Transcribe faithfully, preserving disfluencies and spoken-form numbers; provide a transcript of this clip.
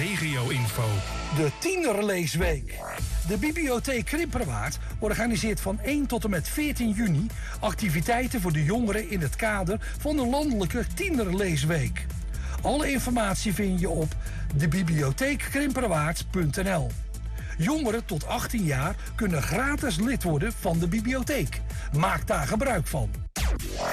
regio-info. De Tienerleesweek. De Bibliotheek Krimperwaard organiseert van één tot en met veertien juni activiteiten voor de jongeren in het kader van de landelijke Tienerleesweek. Alle informatie vind je op de bibliotheek krimperwaard punt n l. Jongeren tot achttien jaar kunnen gratis lid worden van de bibliotheek. Maak daar gebruik van.